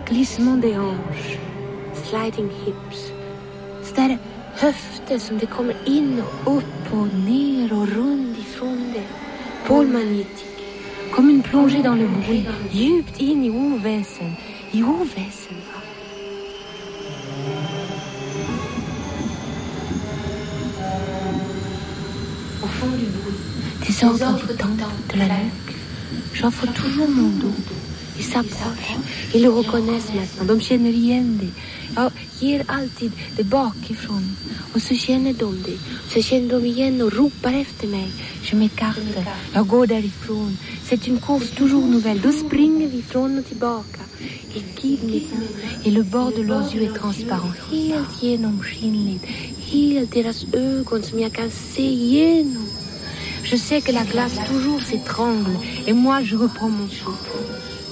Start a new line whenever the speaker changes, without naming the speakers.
glissement des hanches, sliding hips. Så där höfter som det kommer in och upp och ner och runt ifrån det. Pôle magnétique. Comme une plongée dans le bruit, djupt in i oväsen, va. Au fond du bruit, des ordres du temps, de la nuque. J'offre toujours mon dos. Ils s'approchent, ils le reconnaissent maintenant. De känner igen det. Jag ger alltid det bakifrån. Och så känner de det. Så känner de igen och ropar efter mig. Je m'écarte. Jag går därifrån. C'est une course toujours nouvelle. Då springer vi från och tillbaka. Ils guident mes pas. Et le bord de leurs yeux est transparent. Helt genomskinligt. Helt deras ögon som jag kan se igenom. Je sais que la glace toujours s'étrangle. Et moi je reprends mon souffle.